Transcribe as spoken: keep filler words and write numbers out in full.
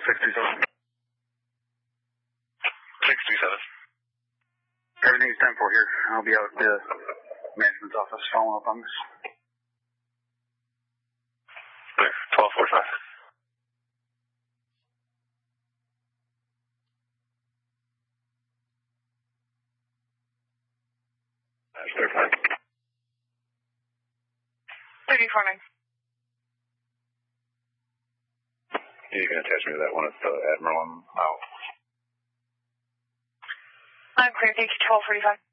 six two seven. six two seven. Everything's ten four here. I'll be out at the management's office following up on this. Clear. twelve forty-five. That's clear, fine. thirty-four nine. You can attach me to that one at the Admiral. I'm out. I'm clear. Thank you. twelve forty-five.